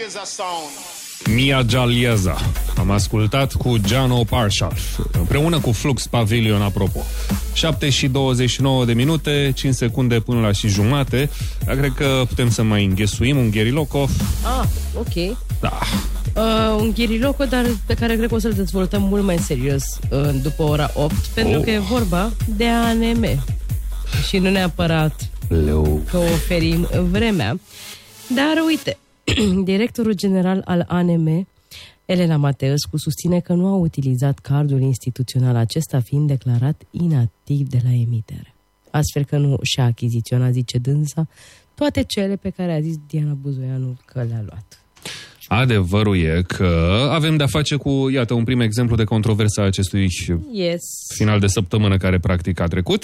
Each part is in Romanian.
Mia Jalieza. Am ascultat cu Jano Parshar, împreună cu Flux Pavilion, apropo. 7:29 de minute, 5 secunde până la și jumate. Dar cred că putem să mai înghesuim un gheriloco. Ok. Da. Un gheriloco, dar pe care cred că o să-l dezvoltăm mult mai serios după ora 8, pentru că e vorba de ANM. Și nu neapărat că oferim vremea. Dar uite, directorul general al ANM, Elena Mateescu, susține că nu a utilizat cardul instituțional, acesta fiind declarat inactiv de la emitere. Astfel că nu și-a achiziționat, zice dânsa, toate cele pe care a zis Diana Buzoianu că le-a luat. Adevărul e că avem de-a face cu, iată, un prim exemplu de controversă a acestui final de săptămână care practic a trecut.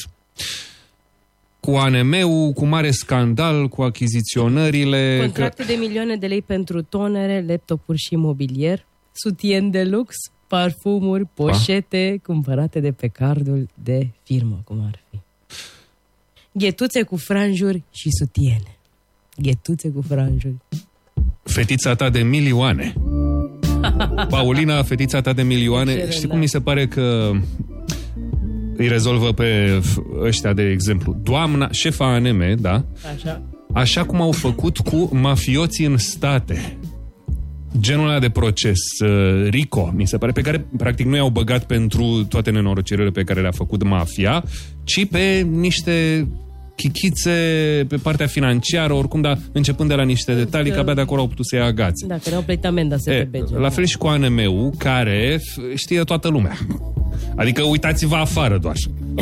Cu ANM-ul, cu mare scandal, cu achiziționările... Contracte de milioane de lei pentru tonere, laptopuri și mobilier, sutien de lux, parfumuri, poșete cumpărate de pe cardul de firmă, cum ar fi. Ghetuțe cu franjuri și sutiene. Ghetuțe cu franjuri. Fetița ta de milioane. Paulina, fetița ta de milioane. Știi cum mi se pare că îi rezolvă pe ăștia, de exemplu? Doamna, șefa ANM, da? Așa cum au făcut cu mafioții în state. Genul ăla de proces, RICO, mi se pare, pe care practic nu i-au băgat pentru toate nenorocirile pe care le-a făcut mafia, ci pe niște chichițe pe partea financiară, oricum, dar începând de la niște detalii, că abia de acolo au putut să ia agațe. Da, că ne-au plătit amenda SPB. La fel și cu ANM-ul, care știe toată lumea. Adică uitați-vă afară doar.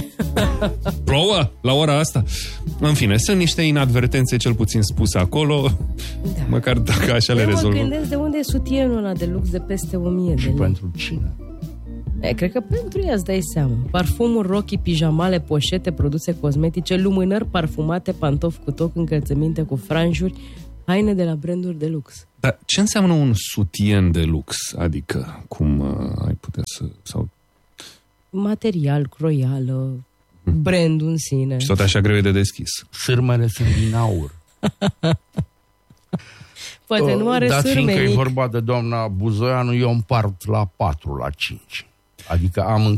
Plouă la ora asta? În fine, sunt niște inadvertențe cel puțin spuse acolo, da. Măcar dacă așa le rezolvăm. Mă gândesc de unde e sutienul ăla de lux de peste 1000 de lei. Și pentru cine? Cred că pentru ea îți dai seama. Parfumuri, rochii, pijamale, poșete, produse cosmetice, lumânări parfumate, pantofi cu toc, încălțăminte cu franjuri, haine de la branduri de lux. Dar ce înseamnă un sutien de lux? Adică, cum ai putea să... Sau... Material, croială, brandul în sine. Și tot așa greu de deschis. Sârmele sunt din aur. Poate nu are sârme. Dar fiindcă nici. e vorba de doamna Buzoianu, eu împart la 4, la 5. Adică am